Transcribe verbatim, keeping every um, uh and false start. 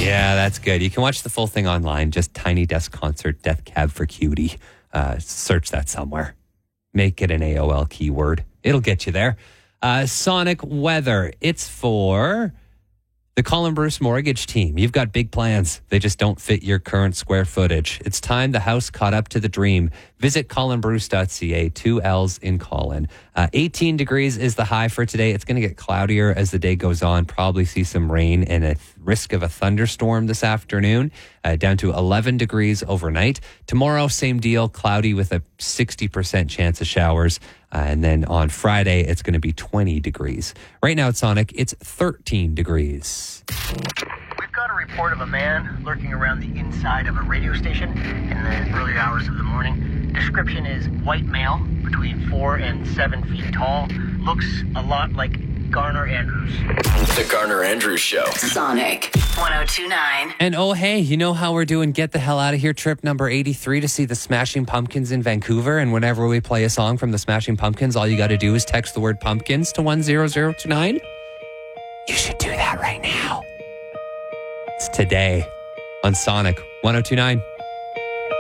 Yeah, that's good. You can watch the full thing online. Just Tiny Desk Concert, Death Cab for Cutie. Uh, search that somewhere. Make it an A O L keyword. It'll get you there. Uh, Sonic weather. It's for the Colin Bruce Mortgage team. You've got big plans. They just don't fit your current square footage. It's time the house caught up to the dream. Visit colin bruce dot c a. Two L's in Colin. Uh, eighteen degrees is the high for today. It's going to get cloudier as the day goes on. Probably see some rain and a th- risk of a thunderstorm this afternoon. Uh, down to eleven degrees overnight. Tomorrow, same deal. Cloudy with a sixty percent chance of showers. Uh, and then on Friday, it's going to be twenty degrees. Right now at Sonic, it's thirteen degrees. We've got a report of a man lurking around the inside of a radio station in the early hours of the morning. Description is white male, between four and seven feet tall. Looks a lot like Garner Andrews. The Garner Andrews Show. Sonic one oh two point nine. And oh, hey, you know how we're doing Get the Hell Out of Here trip number eighty-three to see the Smashing Pumpkins in Vancouver. And whenever we play a song from the Smashing Pumpkins, all you got to do is text the word pumpkins to one zero zero two nine. You should do that right now. It's today on Sonic one oh two point nine.